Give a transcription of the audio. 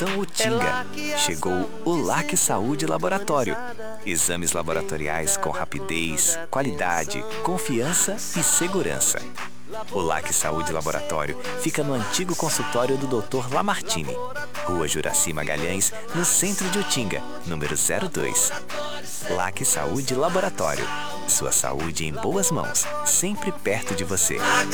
Pontão Utinga. Chegou o LAC Saúde Laboratório. Exames laboratoriais com rapidez, qualidade, confiança e segurança. O LAC Saúde Laboratório fica no antigo consultório do Dr. Lamartine, Rua Juraci Magalhães, no centro de Utinga, número 02. LAC Saúde Laboratório. Sua saúde em boas mãos, sempre perto de você.